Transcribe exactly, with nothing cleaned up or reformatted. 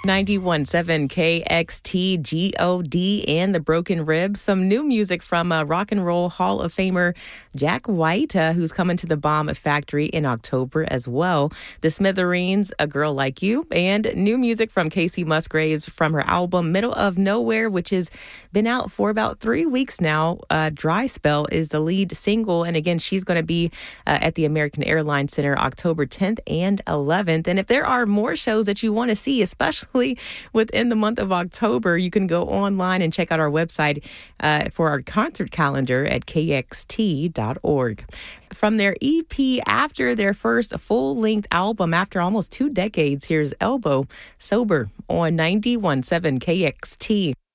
ninety-one point seven K X T, G O D, and the Broken Ribs. Some new music from uh, Rock and Roll Hall of Famer Jack White, uh, who's coming to the Bomb Factory in October as well. The Smithereens, A Girl Like You, and new music from Casey Musgraves from her album Middle of Nowhere, which has been out for about three weeks now. Uh, Dry Spell is the lead single, and again, she's going to be uh, at the American Airlines Center October tenth and eleventh. And if there are more shows that you want to see, especially within the month of October, you can go online and check out our website uh, for our concert calendar at K X T dot org. From their E P after their first full-length album after almost two decades, here's Elbow, Sober on ninety-one point seven K X T.